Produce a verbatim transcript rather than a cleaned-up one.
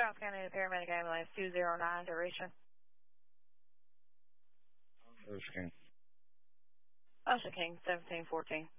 Charles County Paramedic Ambulance two zero nine, duration. Ocean King. Ocean King, seventeen fourteen.